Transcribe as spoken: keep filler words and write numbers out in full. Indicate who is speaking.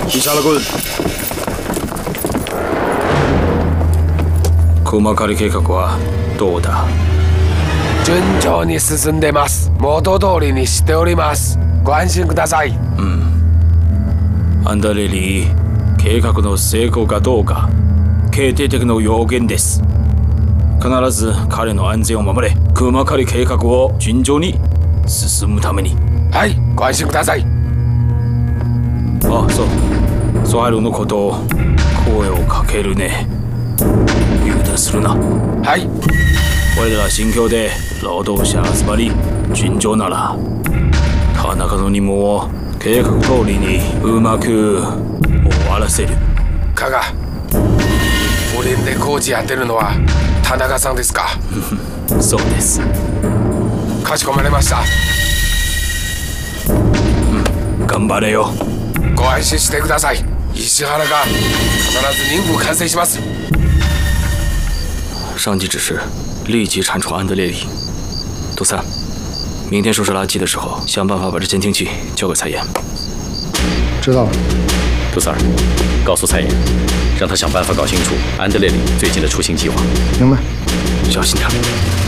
Speaker 1: 石原君、熊狩り計画はどうだ？
Speaker 2: 順調に進んでます。元通りにしております。ご安心ください。
Speaker 1: うん。アンダレリー、計画の成功かどうか決定的な要件です。必ず彼の安全を守れ。熊狩り計画を順調に進むために。
Speaker 2: はい、ご安心ください。
Speaker 1: あ、そう。ソハルのことを声をかけるね。油断するな。
Speaker 2: はい。
Speaker 1: 俺ら新疆で労働者集まり順調なら、田中の任務を計画通りにうまく終わらせる。
Speaker 2: 加賀、五輪で工事やってるのは田中さんですか？
Speaker 1: そうです。
Speaker 2: かしこまりました。
Speaker 1: うん、頑張れよ。
Speaker 2: ご安心してください。石原が必ず任務完成します。
Speaker 1: 上级指示，立即铲除安德烈里。杜三，明天收拾垃圾的时候，想办法把这监听器交给蔡妍。
Speaker 3: 知道了。
Speaker 4: 杜三儿，告诉蔡妍，让他想办法搞清楚安德烈里最近的出行计划。
Speaker 3: 明白。
Speaker 1: 小心点。